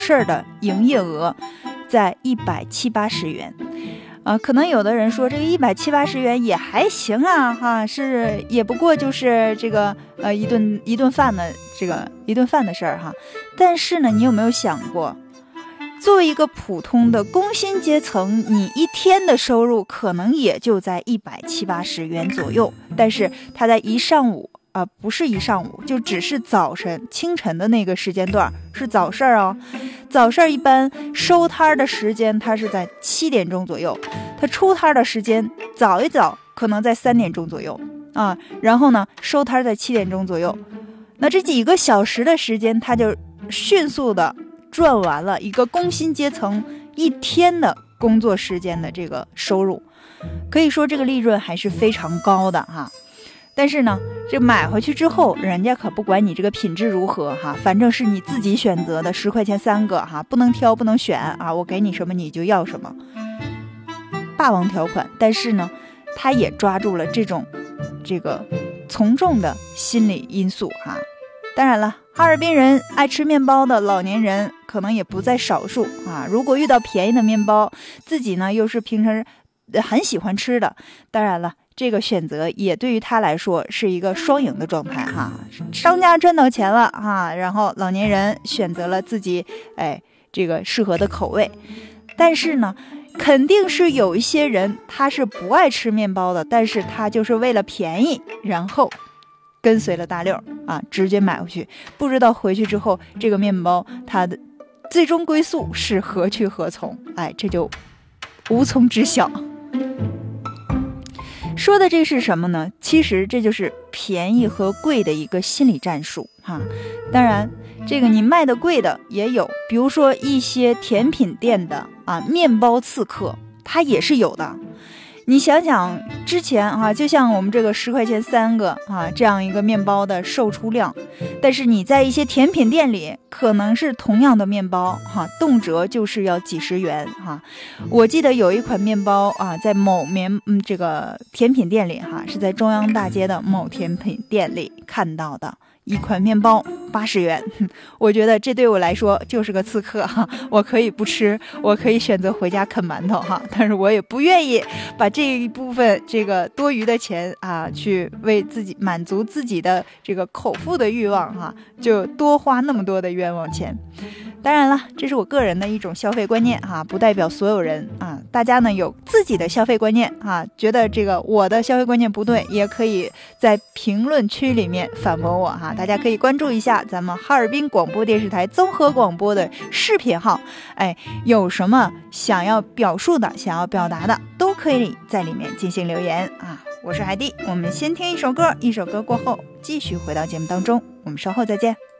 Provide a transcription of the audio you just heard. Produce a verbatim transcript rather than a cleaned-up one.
市的营业额在一百七八十元。呃，可能有的人说这个一百七八十元也还行啊，哈，是也不过就是这个呃一顿一顿饭的这个一顿饭的事儿哈。但是呢，你有没有想过，作为一个普通的工薪阶层，你一天的收入可能也就在一百七八十元左右，但是他在一上午啊、呃，不是一上午，就只是早晨清晨的那个时间段是早市哦。早市一般收摊的时间，它是在七点钟左右，它出摊的时间早一早可能在三点钟左右啊，然后呢收摊在七点钟左右，那这几个小时的时间，它就迅速的赚完了一个工薪阶层一天的工作时间的这个收入，可以说这个利润还是非常高的哈。但是呢，这买回去之后，人家可不管你这个品质如何哈，反正是你自己选择的，十块钱三个哈，不能挑不能选啊，我给你什么你就要什么，霸王条款。但是呢，他也抓住了这种这个从众的心理因素哈。当然了，哈尔滨人爱吃面包的老年人可能也不在少数啊。如果遇到便宜的面包，自己呢又是平时很喜欢吃的，当然了，这个选择也对于他来说是一个双赢的状态哈。商家赚到钱了哈，然后老年人选择了自己哎这个适合的口味。但是呢，肯定是有一些人他是不爱吃面包的，但是他就是为了便宜，然后跟随了大溜啊，直接买回去，不知道回去之后这个面包它的最终归宿是何去何从，哎，这就无从知晓。说的这是什么呢？其实这就是便宜和贵的一个心理战术哈。当然，这个你卖的贵的也有，比如说一些甜品店的啊，面包刺客，它也是有的。你想想之前啊，就像我们这个十块钱三个啊这样一个面包的售出量，但是你在一些甜品店里，可能是同样的面包哈、啊，动辄就是要几十元哈、啊。我记得有一款面包啊，在某面嗯这个甜品店里哈、啊，是在中央大街的某甜品店里看到的。一款面包八十元，我觉得这对我来说就是个刺客哈，我可以不吃，我可以选择回家啃馒头哈，但是我也不愿意把这一部分这个多余的钱啊，去为自己满足自己的这个口腹的欲望哈，就多花那么多的冤枉钱。当然了，这是我个人的一种消费观念哈，不代表所有人啊。大家呢有自己的消费观念啊，觉得这个我的消费观念不对，也可以在评论区里面反驳我哈。大家可以关注一下咱们哈尔滨广播电视台综合广播的视频号，哎，有什么想要表述的、想要表达的，都可以在里面进行留言啊。我是海蒂，我们先听一首歌，一首歌过后继续回到节目当中，我们稍后再见。